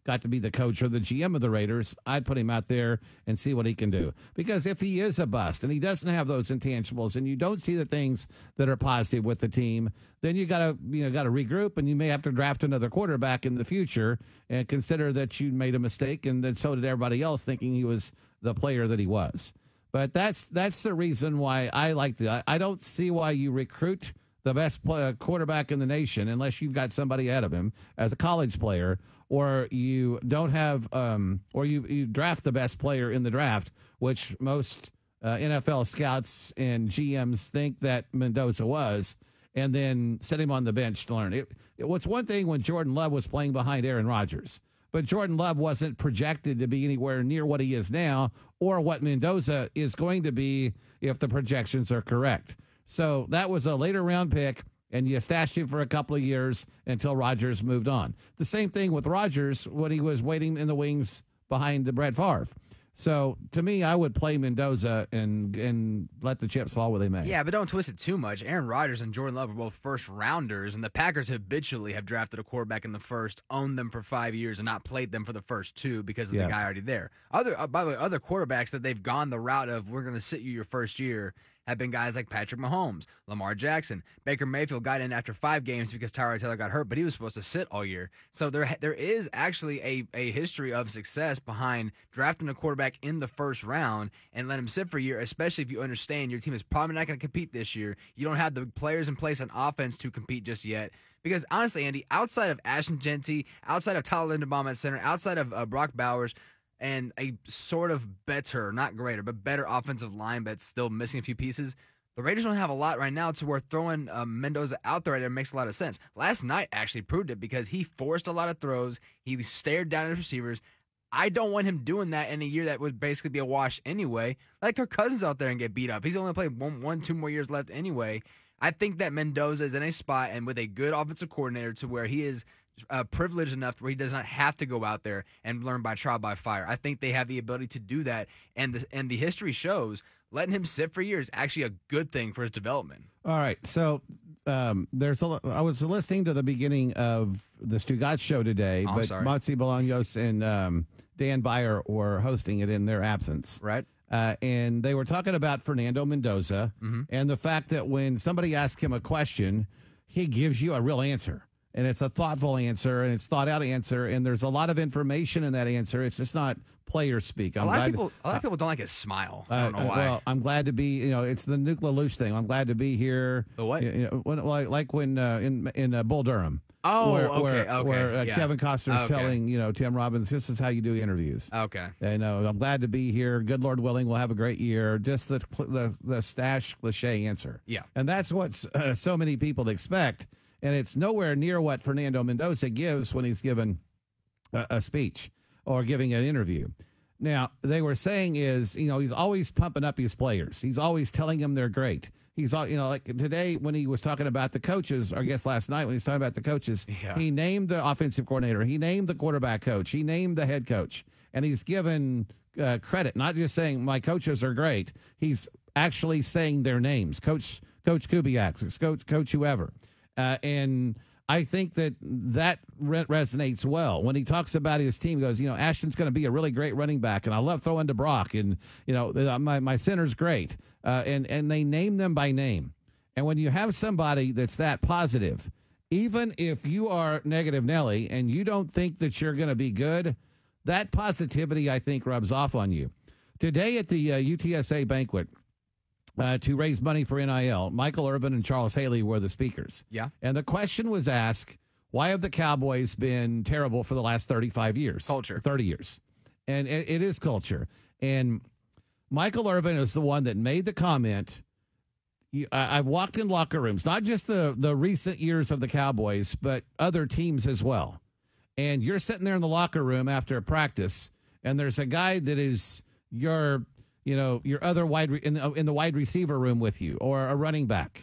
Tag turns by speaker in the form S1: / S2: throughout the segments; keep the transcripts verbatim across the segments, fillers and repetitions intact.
S1: got to be the coach or the G M of the Raiders, I'd put him out there and see what he can do. Because if he is a bust and he doesn't have those intangibles and you don't see the things that are positive with the team, then you got to you know got to regroup, and you may have to draft another quarterback in the future and consider that you made a mistake, and then so did everybody else, thinking he was the player that he was. But that's that's the reason why I like to. I, I don't see why you recruit the best play, quarterback in the nation unless you've got somebody ahead of him as a college player, or you don't have, um, or you, you draft the best player in the draft, which most uh, N F L scouts and G Ms think that Mendoza was, and then set him on the bench to learn. It, it was one thing when Jordan Love was playing behind Aaron Rodgers, but Jordan Love wasn't projected to be anywhere near what he is now or what Mendoza is going to be if the projections are correct. So that was a later round pick, and you stashed him for a couple of years until Rodgers moved on. The same thing with Rodgers when he was waiting in the wings behind Brett Favre. So to me, I would play Mendoza and and let the chips fall where they may.
S2: Yeah, but don't twist it too much. Aaron Rodgers and Jordan Love are both first rounders, and the Packers habitually have drafted a quarterback in the first, owned them for five years, and not played them for the first two because of
S1: yeah.
S2: the guy already there. Other, uh, by the way, other quarterbacks that they've gone the route of, we're going to sit you your first year, have been guys like Patrick Mahomes, Lamar Jackson. Baker Mayfield got in after five games because Tyrod Taylor got hurt, but he was supposed to sit all year. So there there is actually a, a history of success behind drafting a quarterback in the first round and let him sit for a year, especially if you understand your team is probably not going to compete this year. You don't have the players in place on offense to compete just yet. Because honestly, Andy, outside of Ashton Genty, outside of Tyler Linderbaum at center, outside of uh, Brock Bowers, and a sort of better, not greater, but better offensive line that's still missing a few pieces, the Raiders don't have a lot right now to where throwing uh, Mendoza out there right there makes a lot of sense. Last night actually proved it because he forced a lot of throws. He stared down his receivers. I don't want him doing that in a year that would basically be a wash anyway. Let Kirk Cousins out there and get beat up. He's only played one, one, two more years left anyway. I think that Mendoza is in a spot and with a good offensive coordinator to where he is Uh, privileged enough where he does not have to go out there and learn by trial by fire. I think they have the ability to do that, and the, and the history shows letting him sit for years is actually a good thing for his development.
S1: All right, so um, there's a, I was listening to the beginning of the Stugatz show today,
S2: Oh,
S1: but Monty Bolaños and um, Dan Beyer were hosting it in their absence.
S2: Right.
S1: Uh, and they were talking about Fernando Mendoza
S2: mm-hmm.
S1: and the fact that when somebody asks him a question, he gives you a real answer. And it's a thoughtful answer, and it's thought-out answer, and there's a lot of information in that answer. It's just not player speak. I'm
S2: a lot
S1: glad
S2: of people,
S1: to,
S2: a lot of people don't like his smile. I don't
S1: uh,
S2: know why.
S1: Well, I'm glad to be. You know, it's the Nuke LaLoosh thing. I'm glad to be here.
S2: The what?
S1: You know, when, like, like when uh, in in uh, Bull Durham.
S2: Oh,
S1: where,
S2: okay,
S1: where,
S2: okay,
S1: where uh,
S2: yeah.
S1: Kevin Costner's
S2: Okay.
S1: telling you know Tim Robbins, this is how you do interviews.
S2: Okay.
S1: And uh, I'm glad to be here. Good Lord willing, we'll have a great year. Just the the the stash cliche answer.
S2: Yeah.
S1: And that's what uh, so many people expect. And it's nowhere near what Fernando Mendoza gives when he's given a, a speech or giving an interview. Now, they were saying is, you know, he's always pumping up his players. He's always telling them they're great. He's, all you know, like today when he was talking about the coaches, or I guess last night when he was talking about the coaches,
S2: yeah.
S1: he named the offensive coordinator. He named the quarterback coach. He named the head coach. And he's given uh, credit, not just saying my coaches are great. He's actually saying their names. Coach, Coach Kubiak, Coach, Coach whoever. Uh, and I think that that re- resonates well. When he talks about his team, he goes, you know, Ashton's going to be a really great running back, and I love throwing to Brock, and, you know, my, my center's great. Uh, and, and they name them by name. And when you have somebody that's that positive, even if you are negative Nelly and you don't think that you're going to be good, that positivity, I think, rubs off on you. Today at the uh, U T S A banquet, Uh, to raise money for N I L, Michael Irvin and Charles Haley were the speakers.
S2: Yeah.
S1: And the question was asked, why have the Cowboys been terrible for the last thirty-five years?
S2: Culture.
S1: thirty years. And it, it is culture. And Michael Irvin is the one that made the comment. You, I, I've walked in locker rooms, not just the, the recent years of the Cowboys, but other teams as well. And you're sitting there in the locker room after a practice, and there's a guy that is your... you know, your other wide re- in, the, in the wide receiver room with you, or a running back,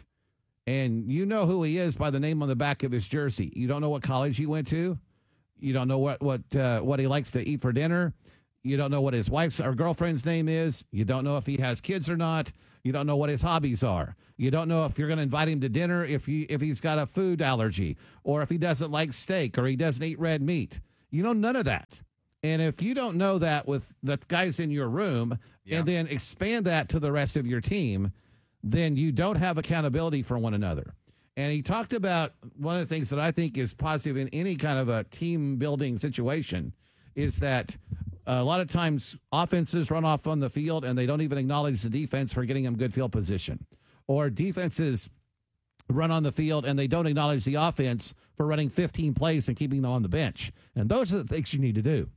S1: and you know who he is by the name on the back of his jersey. You don't know what college he went to. You don't know what what uh, what he likes to eat for dinner. You don't know what his wife's or girlfriend's name is. You don't know if he has kids or not. You don't know what his hobbies are. You don't know if you're going to invite him to dinner if he if he's got a food allergy, or if he doesn't like steak, or he doesn't eat red meat. You know none of that. And if you don't know that with the guys in your room
S2: Yeah.
S1: and then expand that to the rest of your team, then you don't have accountability for one another. And he talked about one of the things that I think is positive in any kind of a team building situation is that a lot of times offenses run off on the field and they don't even acknowledge the defense for getting them good field position. Or defenses run on the field and they don't acknowledge the offense for running fifteen plays and keeping them on the bench. And those are the things you need to do.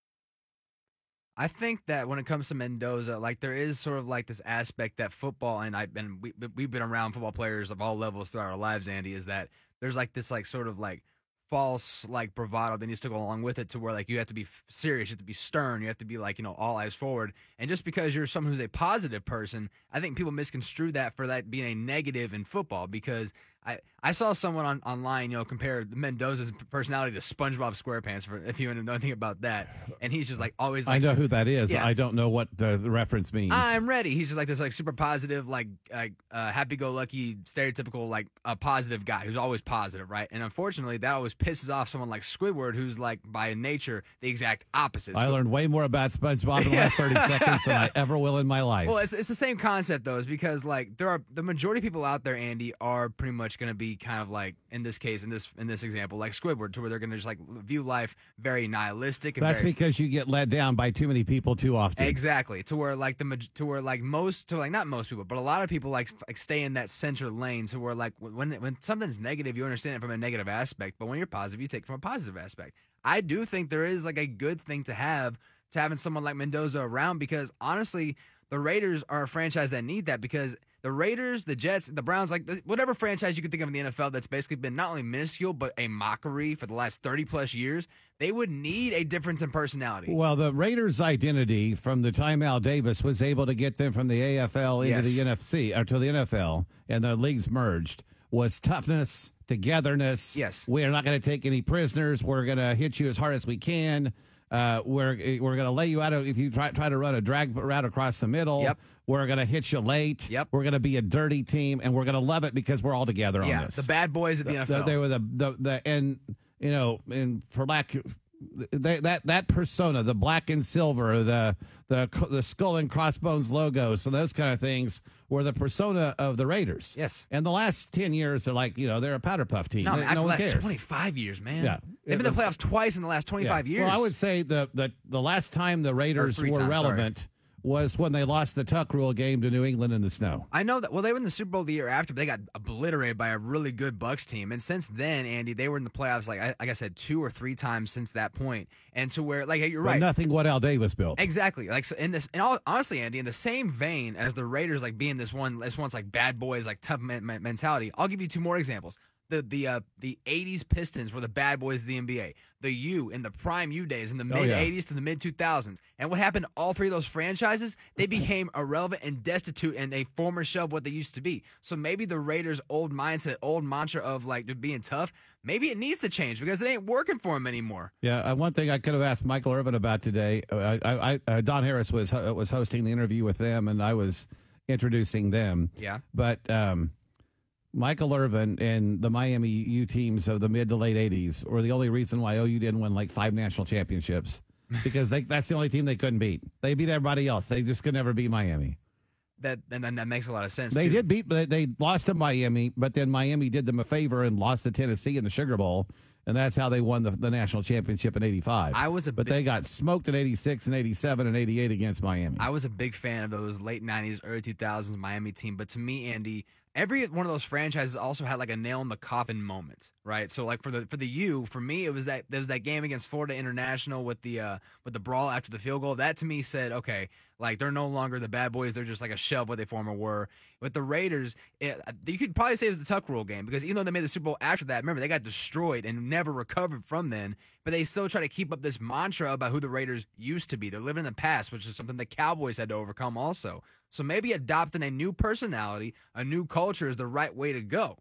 S2: I think that when it comes to Mendoza, like there is sort of like this aspect that football, and I've been we we've been around football players of all levels throughout our lives, Andy, is that there's like this like sort of like false like bravado that needs to go along with it, to where like you have to be f- serious, you have to be stern, you have to be like, you know, all eyes forward. And just because you're someone who's a positive person, I think people misconstrue that for that being a negative in football, because I, I saw someone on, online, you know, compare Mendoza's personality to SpongeBob SquarePants, for if you know anything about that. And he's just like always like,
S1: I know who that is.
S2: Yeah.
S1: I don't know what the, the reference means.
S2: I'm ready. He's just like this like super positive, like uh, uh, happy-go-lucky, stereotypical, like a uh, positive guy who's always positive, right? And unfortunately, that always pisses off someone like Squidward, who's like by nature the exact opposite.
S1: I learned way more about SpongeBob in the last thirty seconds than I ever will in my life.
S2: Well, it's, it's the same concept, though, is because like there are the majority of people out there, Andy, are pretty much going to be kind of like, in this case, in this in this example, like Squidward, to where they're going to just like view life very nihilistic. And
S1: That's
S2: very,
S1: because you get let down by too many people too often.
S2: exactly, to where like the maj- to where like most to like not most people, but a lot of people like, f- like stay in that center lane, to where like when when something's negative, you understand it from a negative aspect, but when you're positive, you take it from a positive aspect. I do think there is like a good thing to have to having someone like Mendoza around, because honestly, the Raiders are a franchise that need that, because the Raiders, the Jets, the Browns, like whatever franchise you could think of in the N F L that's basically been not only minuscule but a mockery for the last thirty plus years, they would need a difference in personality.
S1: Well, the Raiders' identity from the time Al Davis was able to get them from the A F L into
S2: Yes.
S1: the N F C or to the N F L and the leagues merged was toughness, togetherness.
S2: Yes.
S1: We are not going to take any prisoners. We're going to hit you as hard as we can. Uh, we're we're going to lay you out of, if you try try to run a drag route across the middle.
S2: Yep.
S1: We're going to hit you late.
S2: Yep.
S1: We're going to be a dirty team, and we're going to love it because we're all together
S2: yeah,
S1: on this.
S2: the bad boys at the,
S1: The-
S2: N F L.
S1: They were the, the the and you know, and for lack, they, that that persona, the black and silver, the the the skull and crossbones logos, and those kind of things were the persona of the Raiders.
S2: Yes.
S1: And the last ten years, they're like, you know, they're a powder puff team.
S2: no,
S1: no
S2: man, after
S1: no
S2: the
S1: one
S2: last
S1: cares.
S2: twenty-five years, man.
S1: Yeah.
S2: They've been in the playoffs twice in the last twenty-five
S1: Yeah.
S2: years.
S1: Well, I would say the the the last time the Raiders
S2: three
S1: were
S2: times, sorry.
S1: relevant was when they lost the Tuck Rule game to New England in the snow.
S2: I know that. Well, they were in the Super Bowl the year after, but they got obliterated by a really good Bucks team. And since then, Andy, they were in the playoffs, like I, like I said, two or three times since that point. And to where, like, hey, you're
S1: But
S2: right.
S1: nothing what Al Davis built.
S2: Exactly. Like so in this, and all, honestly, Andy, in the same vein as the Raiders, like being this one, this one's like bad boys, like tough men- men- mentality. I'll give you two more examples. The the uh, the eighties Pistons were the bad boys of the N B A. The U in the prime U days in the
S1: Oh,
S2: mid
S1: yeah.
S2: eighties to the mid two thousands. And what happened to all three of those franchises? They became irrelevant and destitute and a former shell of what they used to be. So maybe the Raiders' old mindset, old mantra of like being tough, maybe it needs to change because it ain't working for them anymore.
S1: Yeah, uh, one thing I could have asked Michael Irvin about today. Uh, I, I, uh, Don Harris was ho- was hosting the interview with them, and I was introducing them.
S2: Yeah.
S1: But um, Michael Irvin and the Miami U teams of the mid to late eighties were the only reason why O U didn't win like five national championships because they, that's the only team they couldn't beat. They beat everybody else. They just could never beat Miami.
S2: That and then that makes a lot of sense.
S1: They
S2: too.
S1: did beat, they, they lost to Miami, but then Miami did them a favor and lost to Tennessee in the Sugar Bowl. And that's how they won the, the national championship in eighty-five.
S2: I was a
S1: but
S2: big-
S1: they got smoked in eighty-six and eighty-seven and eighty-eight against Miami.
S2: I was a big fan of those late nineties, early two thousands Miami team. But to me, Andy, every one of those franchises also had like a nail in the coffin moment, right? So like for the for the U, for me, it was that there was that game against Florida International with the uh, with the brawl after the field goal. That to me said, okay, like they're no longer the bad boys; they're just like a shell of what they former were. With the Raiders, it, you could probably say it was the Tuck Rule game because even though they made the Super Bowl after that, remember they got destroyed and never recovered from then. But they still try to keep up this mantra about who the Raiders used to be. They're living in the past, which is something the Cowboys had to overcome also. So maybe adopting a new personality, a new culture is the right way to go.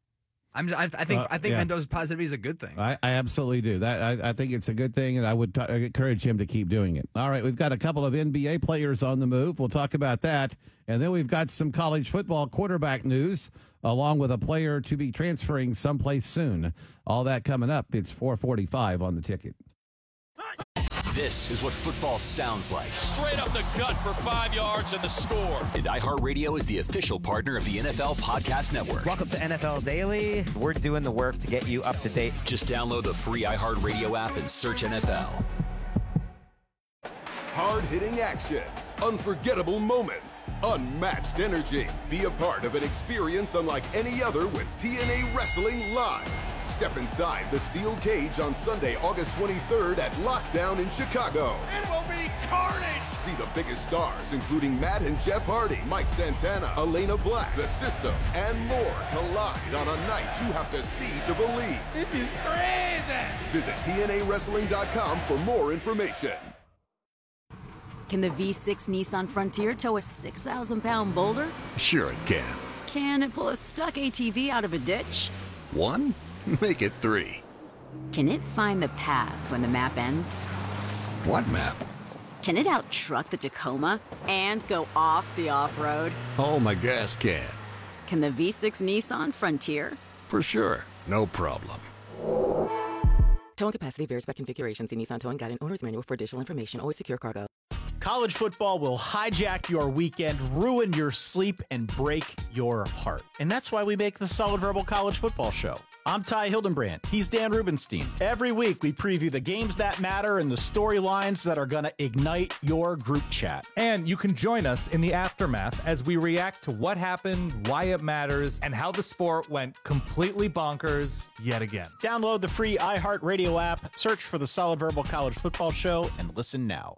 S2: I'm just, I, I think
S1: Uh,
S2: I think
S1: yeah.
S2: Mendoza's positivity is a good thing.
S1: I, I absolutely do. That I, I think it's a good thing, and I would t- encourage him to keep doing it. All right, we've got a couple of N B A players on the move. We'll talk about that, and then we've got some college football quarterback news, along with a player to be transferring someplace soon. All that coming up. It's four forty-five on the ticket.
S3: This is what football sounds like.
S4: Straight up the gut for five yards and the score.
S3: And iHeartRadio is the official partner of the N F L Podcast Network.
S5: Welcome to N F L Daily. We're doing the work to get you up to date.
S3: Just download the free iHeartRadio app and search N F L.
S6: Hard-hitting action, unforgettable moments, unmatched energy. Be a part of an experience unlike any other with T N A Wrestling Live. Step inside the steel cage on Sunday, August twenty-third at Lockdown in Chicago.
S4: It will be carnage!
S6: See the biggest stars, including Matt and Jeff Hardy, Mike Santana, Elena Black, The System, and more collide on a night you have to see to believe.
S4: This is crazy!
S6: Visit T N A wrestling dot com for more information.
S7: Can the V six Nissan Frontier tow a six thousand pound boulder?
S8: Sure it can.
S7: Can it pull a stuck A T V out of a ditch?
S8: One? Make it three.
S7: Can it find the path when the map ends?
S8: What map?
S7: Can it out-truck the Tacoma and go off the off-road?
S8: Oh, my gas can.
S7: Can the V six Nissan Frontier?
S8: For sure. No problem.
S9: Towing capacity varies by configuration. See Nissan Towing Guide and Owner's Manual for additional information. Always secure cargo.
S10: College football will hijack your weekend, ruin your sleep, and break your heart. And that's why we make the Solid Verbal College Football Show. I'm Ty Hildenbrand. He's Dan Rubenstein. Every week, we preview the games that matter and the storylines that are going to ignite your group chat.
S11: And you can join us in the aftermath as we react to what happened, why it matters, and how the sport went completely bonkers yet again.
S10: Download the free iHeartRadio app, search for the Solid Verbal College Football Show, and listen now.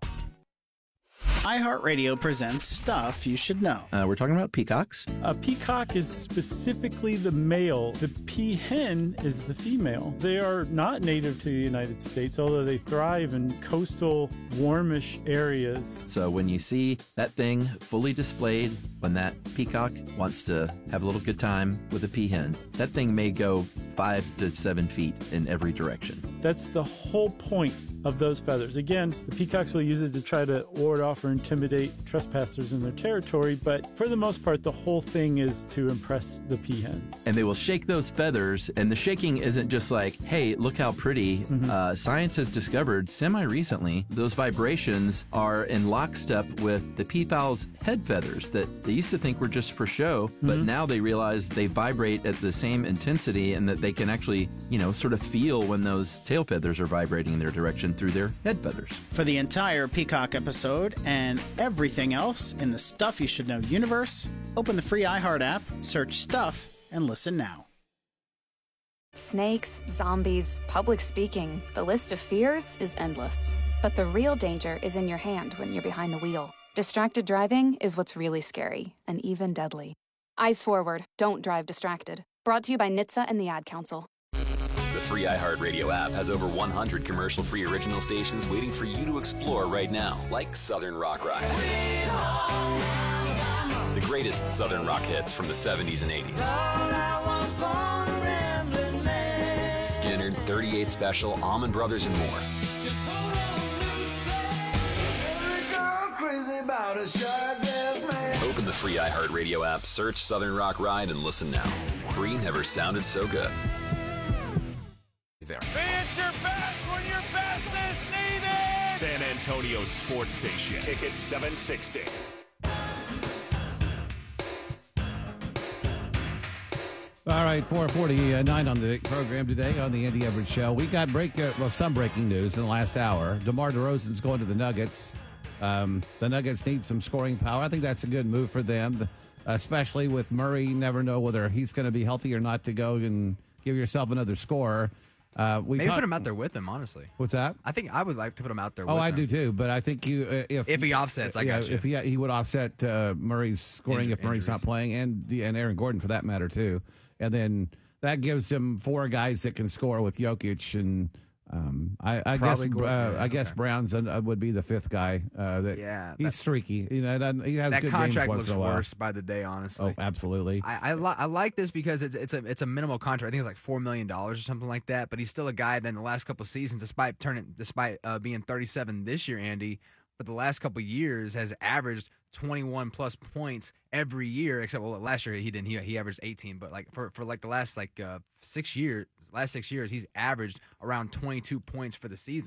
S12: iHeartRadio presents Stuff You Should Know.
S13: Uh, we're talking about peacocks.
S14: A peacock is specifically the male. The peahen is the female. They are not native to the United States, although they thrive in coastal, warmish areas.
S13: So when you see that thing fully displayed, when that peacock wants to have a little good time with a peahen, that thing may go five to seven feet in every direction.
S14: That's the whole point of those feathers. Again, the peacocks will use it to try to ward off or intimidate trespassers in their territory, but for the most part, the whole thing is to impress the peahens.
S13: And they will shake those feathers, and the shaking isn't just like, hey, look how pretty. Mm-hmm. Uh, science has discovered semi-recently those vibrations are in lockstep with the peafowl's head feathers that they used to think were just for show, but mm-hmm. now they realize they vibrate at the same intensity and that they can actually, you know, sort of feel when those tail feathers are vibrating in their direction through their head feathers.
S12: For the entire Peacock episode and everything else in the Stuff You Should Know universe, open the free iHeart app, search Stuff, and listen now.
S15: Snakes, zombies, public speaking. The list of fears is endless. But the real danger is in your hand when you're behind the wheel. Distracted driving is what's really scary and even deadly. Eyes forward. Don't drive distracted. Brought to you by N H T S A and the Ad Council.
S3: The free iHeartRadio app has over one hundred commercial-free original stations waiting for you to explore right now, like Southern Rock Ride. The greatest Southern rock hits from the seventies and eighties. Skinner, thirty-eight Special, Allman Brothers, and more. Open the free iHeartRadio app, search Southern Rock Ride, and listen now. Free never sounded so good.
S4: There. Fans your best when your best is needed!
S16: San Antonio Sports Station. Ticket seven sixty.
S1: All right, four forty-nine on the program today on the Andy Everett Show. We got break, uh, well, some breaking news in the last hour. DeMar DeRozan's going to the Nuggets. Um, the Nuggets need some scoring power. I think that's a good move for them, especially with Murray. You never know whether he's going to be healthy or not to go and give yourself another scorer. Uh, we
S2: Maybe
S1: talk-
S2: put him out there with him, honestly.
S1: What's that?
S2: I think I would like to put him out there
S1: Oh,
S2: with
S1: I
S2: him.
S1: do too, but I think you uh, if
S2: If he offsets, I
S1: yeah,
S2: got you.
S1: If he he would offset uh, Murray's scoring
S2: Inju-
S1: if Murray's
S2: injuries.
S1: not playing, and and Aaron Gordon for that matter too, and then that gives him four guys that can score with Jokic, and um, I, I guess
S2: Probably Gordon,
S1: uh,
S2: yeah,
S1: I guess
S2: okay.
S1: Brown's uh, would be the fifth guy. Uh, that
S2: Yeah,
S1: he's
S2: that-
S1: streaky. You know, and he has
S2: that
S1: good
S2: contract
S1: games once
S2: looks
S1: in a while.
S2: worse by the day, honestly.
S1: Oh, absolutely.
S2: I I, li- I like this because it's it's a it's a minimal contract. I think it's like four million dollars or something like that. But he's still a guy that in the last couple of seasons, despite turning despite uh, being thirty-seven this year, Andy, but the last couple of years has averaged twenty-one plus points every year. Except well, last year he didn't. He he averaged eighteen. But like for, for like the last like uh, six years, last six years, he's averaged around twenty-two points for the season.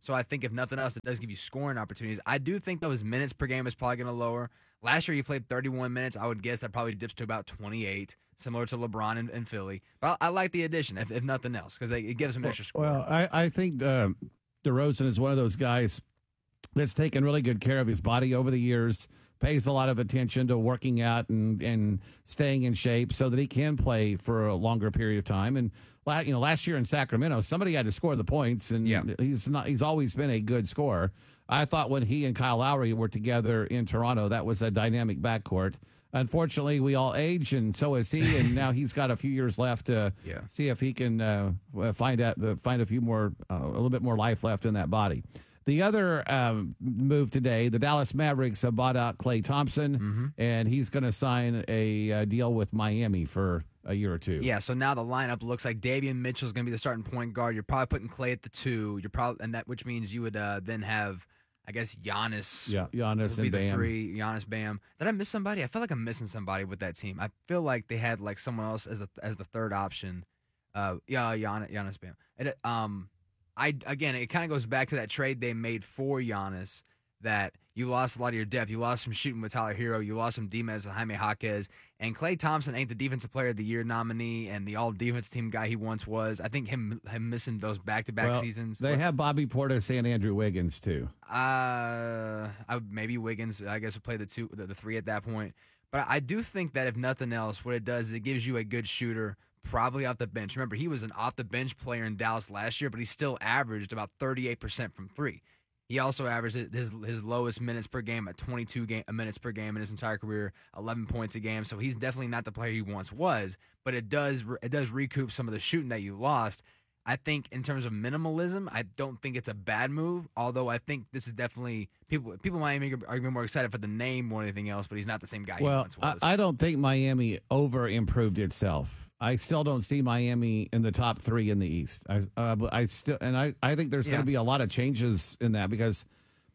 S2: So I think if nothing else, it does give you scoring opportunities. I do think, though, his minutes per game is probably going to lower. Last year, he played thirty-one minutes. I would guess that probably dips to about twenty-eight, similar to LeBron in, in Philly. But I, I like the addition, if, if nothing else, because it gives him an extra score.
S1: Well, I, I think uh, DeRozan is one of those guys that's taken really good care of his body over the years, pays a lot of attention to working out and, and staying in shape so that he can play for a longer period of time. And you know, last year in Sacramento, somebody had to score the points, and yeah. he's not. He's always been a good scorer. I thought when he and Kyle Lowry were together in Toronto, that was a dynamic backcourt. Unfortunately, we all age, and so has he. And now he's got a few years left to yeah. see if he can uh, find out the find a few more, uh, a little bit more life left in that body. The other um, move today, the Dallas Mavericks have bought out Klay Thompson, mm-hmm. and he's going to sign a, a deal with Miami for a year or two.
S2: Yeah, so now the lineup looks like Davion Mitchell's going to be the starting point guard. You're probably putting Klay at the two. You're probably, and that which means you would uh, then have, I guess, Giannis.
S1: Yeah, Giannis
S2: would be
S1: and
S2: the
S1: Bam.
S2: Three, Giannis, Bam. Did I miss somebody? I feel like I'm missing somebody with that team. I feel like they had like someone else as a, as the third option. Uh, yeah, Giannis, Giannis, Bam. It, um. I again, it kind of goes back to that trade they made for Giannis, that you lost a lot of your depth. You lost some shooting with Tyler Hero. You lost some Dimes and Jaime Jaquez. And Klay Thompson ain't the Defensive Player of the Year nominee and the all-defense team guy he once was. I think him him missing those back-to-back
S1: well,
S2: seasons.
S1: They have Bobby Portis and Andrew Wiggins, too.
S2: Uh, I, maybe Wiggins, I guess, would play the two, the, the three at that point. But I do think that if nothing else, what it does is it gives you a good shooter, probably off the bench. Remember, he was an off-the-bench player in Dallas last year, but he still averaged about thirty-eight percent from three. He also averaged his his lowest minutes per game at twenty-two game, minutes per game in his entire career, eleven points a game. So he's definitely not the player he once was, but it does it does recoup some of the shooting that you lost. I think in terms of minimalism, I don't think it's a bad move, although I think this is definitely people people in Miami are be more excited for the name more than anything else, but he's not the same guy
S1: well,
S2: he once was.
S1: I, I don't think Miami over improved itself. I still don't see Miami in the top three in the East. I uh, I still and I, I think there's yeah. going to be a lot of changes in that because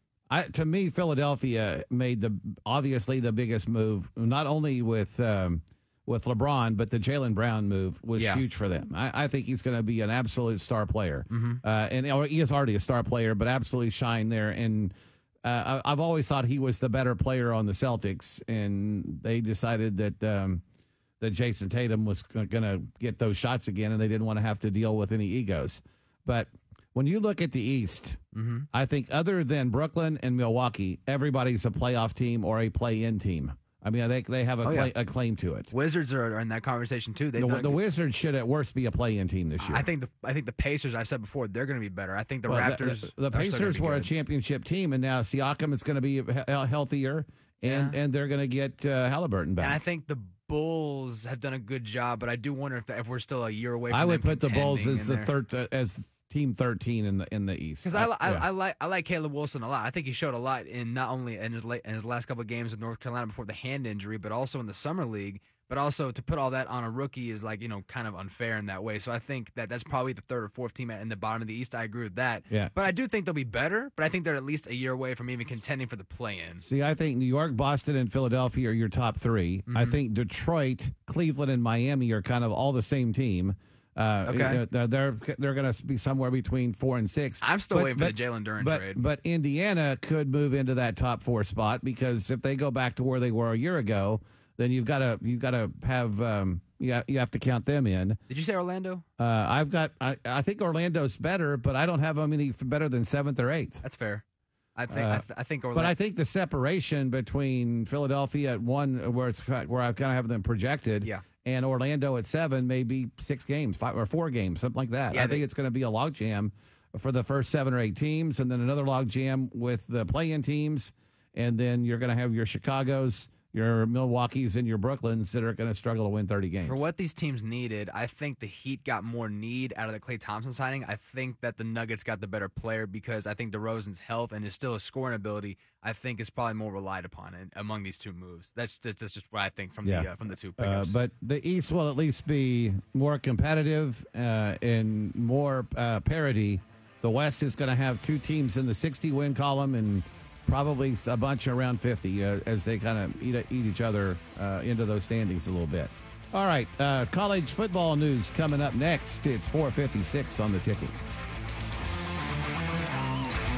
S1: I to me Philadelphia made the obviously the biggest move, not only with um, with LeBron, but the Jaylen Brown move was
S2: yeah.
S1: huge for them. I, I think he's going to be an absolute star player,
S2: mm-hmm.
S1: uh, and or he is already a star player, but absolutely shine there. And uh, I, I've always thought he was the better player on the Celtics, and they decided that um, that Jason Tatum was going to get those shots again, and they didn't want to have to deal with any egos. But when you look at the East,
S2: mm-hmm.
S1: I think other than Brooklyn and Milwaukee, everybody's a playoff team or a play-in team. I mean, they they have a,
S2: oh,
S1: cla-
S2: yeah.
S1: a claim to it.
S2: Wizards are, are in that conversation too.
S1: The, the Wizards should at worst be a play-in team this year.
S2: I think the I think the Pacers. I said before they're going to be better. I think the well, Raptors.
S1: The, the, the Pacers were
S2: good.
S1: a championship team, and now Siakam is going to be he- healthier, and
S2: yeah.
S1: and they're going to get uh, Halliburton back.
S2: And I think the Bulls have done a good job, but I do wonder if the, if we're still a year away. From
S1: I would
S2: them
S1: put the Bulls as the
S2: there.
S1: third uh, as team thirteen in the in the East.
S2: Because I, I,
S1: yeah.
S2: I like I like Caleb Wilson a lot. I think he showed a lot in not only in his late, in his last couple of games with North Carolina before the hand injury, but also in the summer league. But also to put all that on a rookie is like you know kind of unfair in that way. So I think that that's probably the third or fourth team in the bottom of the East. I agree with that.
S1: Yeah.
S2: But I do think they'll be better. But I think they're at least a year away from even contending for the play-in.
S1: See, I think New York, Boston, and Philadelphia are your top three.
S2: Mm-hmm.
S1: I think Detroit, Cleveland, and Miami are kind of all the same team. Uh,
S2: okay.
S1: They're they're, they're going to be somewhere between four and six.
S2: I'm still
S1: but,
S2: waiting
S1: but,
S2: for the Jalen Duren
S1: but,
S2: trade.
S1: But Indiana could move into that top four spot because if they go back to where they were a year ago, then you've got to you've got to have um, you have, you have to count them in.
S2: Did you say Orlando?
S1: Uh, I've got I, I think Orlando's better, but I don't have them any better than seventh or eighth.
S2: That's fair. I think
S1: Uh,
S2: I, th- I think Orlando.
S1: But I think the separation between Philadelphia at one, where it's where I kind of have them projected,
S2: Yeah.
S1: and Orlando at seven, maybe six games, five or four games, something like that.
S2: Yeah,
S1: I
S2: they-
S1: think it's going to be a logjam for the first seven or eight teams, and then another logjam with the play-in teams, and then you're going to have your Chicago's, your Milwaukee's, and your Brooklyns that are going to struggle to win thirty games.
S2: For what these teams needed, I think the Heat got more need out of the Klay Thompson signing. I think that the Nuggets got the better player because I think DeRozan's health and his still his scoring ability, I think, is probably more relied upon in, among these two moves. That's, that's that's just what I think from
S1: Yeah.
S2: the uh, from the two
S1: Uh,
S2: pickups.
S1: but the East will at least be more competitive uh, and more uh, parity. The West is going to have two teams in the sixty-win column and probably a bunch around fifty uh, as they kind of eat, eat each other uh, into those standings a little bit. All right, uh, college football news coming up next. It's four fifty-six on the ticket.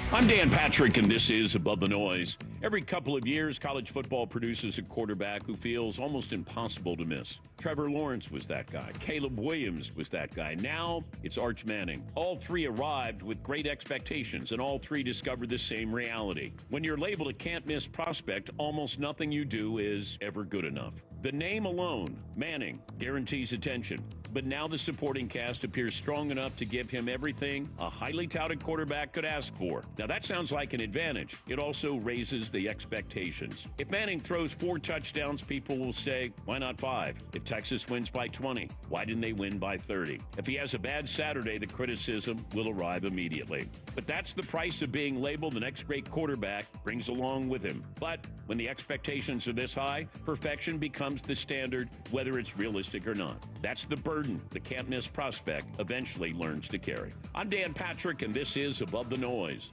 S17: I'm Dan Patrick, and this is Above the Noise. Every couple of years, college football produces a quarterback who feels almost impossible to miss. Trevor Lawrence was that guy. Caleb Williams was that guy. Now it's Arch Manning. All three arrived with great expectations, and all three discovered the same reality. When you're labeled a can't-miss prospect, almost nothing you do is ever good enough. The name alone, Manning, guarantees attention. But now the supporting cast appears strong enough to give him everything a highly touted quarterback could ask for. Now that sounds like an advantage. It also raises the expectations. If Manning throws four touchdowns, people will say, why not five? If Texas wins by twenty, why didn't they win by thirty? If he has a bad Saturday, the criticism will arrive immediately. But that's the price of being labeled the next great quarterback brings along with him. But when the expectations are this high, perfection becomes the standard, whether it's realistic or not. That's the burden the can't-miss prospect eventually learns to carry. I'm Dan Patrick, and this is Above the Noise.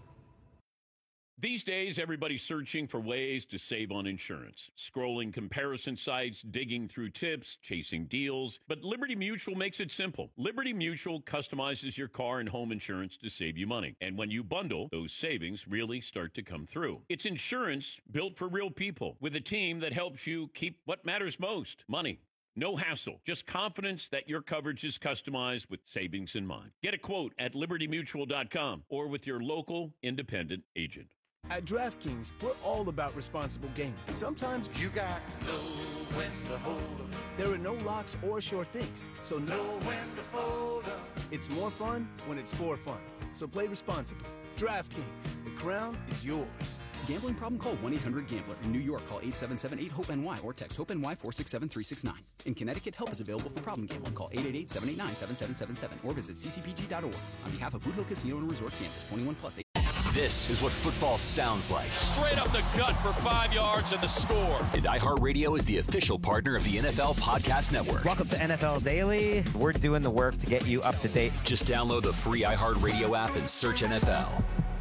S17: These days, everybody's searching for ways to save on insurance. Scrolling comparison sites, digging through tips, chasing deals. But Liberty Mutual makes it simple. Liberty Mutual customizes your car and home insurance to save you money. And when you bundle, those savings really start to come through. It's insurance built for real people with a team that helps you keep what matters most, money. No hassle, just confidence that your coverage is customized with savings in mind. Get a quote at liberty mutual dot com or with your local independent agent.
S18: At DraftKings, we're all about responsible gaming. Sometimes you got to know when to hold up. There are no locks or sure things, so know when to fold up. It's more fun when it's for fun, so play responsibly. DraftKings, the crown is yours.
S19: Gambling problem? Call one eight hundred gambler. In New York, call eight seven seven eight hope N Y or text HOPE-NY four six seven three six nine. In Connecticut, help is available for problem gambling. Call eight eight eight seven eight nine seven seven seven seven or visit c c p g dot org. On behalf of Boot Hill Casino and Resort, Kansas, twenty-one plus.
S3: This is what football sounds like.
S4: Straight up the gut for five yards and the score.
S3: And iHeartRadio is the official partner of the N F L Podcast Network.
S5: Welcome to N F L Daily. We're doing the work to get you up to date.
S3: Just download the free iHeartRadio app and search N F L.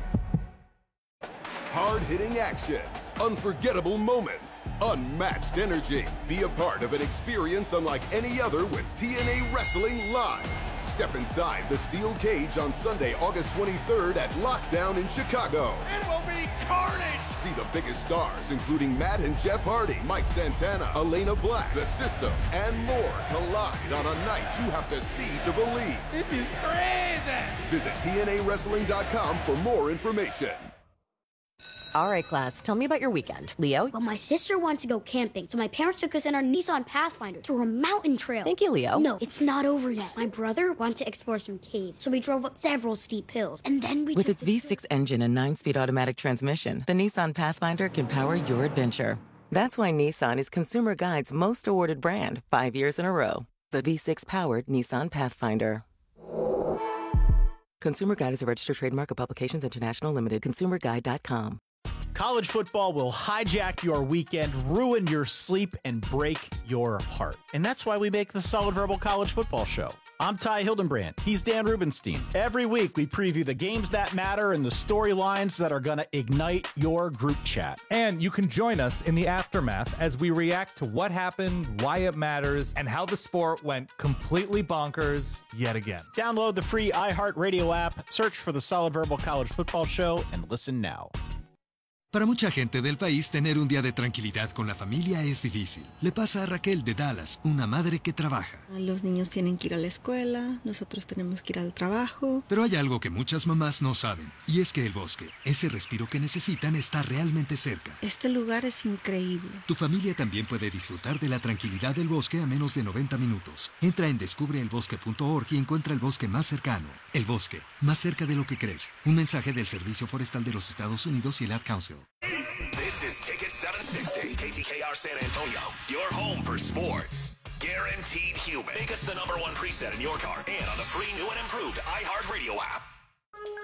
S6: Hard-hitting action, unforgettable moments, unmatched energy. Be a part of an experience unlike any other with T N A Wrestling Live. Step inside the steel cage on Sunday, August twenty-third at Lockdown in Chicago.
S4: It will be carnage!
S6: See the biggest stars, including Matt and Jeff Hardy, Mike Santana, Elena Black, The System, and more collide on a night you have to see to believe.
S4: This is crazy!
S6: Visit T N A wrestling dot com for more information.
S20: All right, class, tell me about your weekend. Leo?
S21: Well, my sister wants to go camping, so my parents took us in our Nissan Pathfinder through a mountain trail.
S20: Thank you, Leo.
S21: No, it's not over yet. My brother wanted to explore some caves, so we drove up several steep hills, and then we
S9: With
S21: took
S9: its
S21: the
S9: V six engine and nine-speed automatic transmission, the Nissan Pathfinder can power your adventure. That's why Nissan is Consumer Guide's most awarded brand, five years in a row. The V six-powered Nissan Pathfinder. Consumer Guide is a registered trademark of Publications International Limited. consumer guide dot com.
S10: College football will hijack your weekend, ruin your sleep, and break your heart. And that's why we make the Solid Verbal College Football Show. I'm Ty Hildenbrand. He's Dan Rubenstein. Every week, we preview the games that matter and the storylines that are going to ignite your group chat.
S11: And you can join us in the aftermath as we react to what happened, why it matters, and how the sport went completely bonkers yet again.
S10: Download the free iHeartRadio app, search for the Solid Verbal College Football Show, and listen now.
S22: Para mucha gente del país, tener un día de tranquilidad con la familia es difícil. Le pasa a Raquel de Dallas, una madre que trabaja.
S23: Los niños tienen que ir a la escuela, nosotros tenemos que ir al trabajo.
S22: Pero hay algo que muchas mamás no saben, y es que el bosque, ese respiro que necesitan, está realmente cerca.
S23: Este lugar es increíble.
S22: Tu familia también puede disfrutar de la tranquilidad del bosque a menos de noventa minutos. Entra en descubre el bosque punto org y encuentra el bosque más cercano. El bosque, más cerca de lo que crees. Un mensaje del Servicio Forestal de los Estados Unidos y el Ad Council.
S16: This is Ticket seven sixty, K T K R San Antonio, your home for sports. Guaranteed human. Make us the number one preset in your car and on the free new and improved iHeartRadio app.